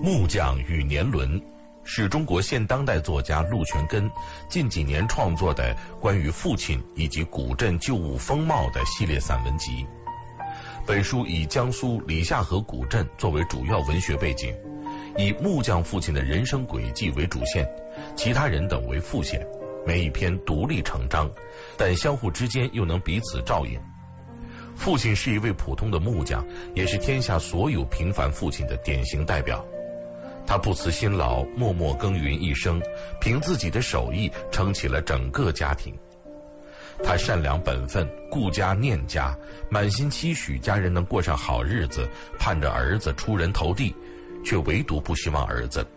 木匠与年轮是中国现当代作家陆全根近几年创作的关于父亲以及古镇旧物风貌的系列散文集。本书以江苏李下河古镇作为主要文学背景，以木匠父亲的人生轨迹为主线，其他人等为副线，每一篇独立成章，但相互之间又能彼此照应。父亲是一位普通的木匠，也是天下所有平凡父亲的典型代表。他不辞辛劳，默默耕耘一生，凭自己的手艺撑起了整个家庭。他善良本分，顾家念家，满心期许家人能过上好日子，盼着儿子出人头地，却唯独不希望儿子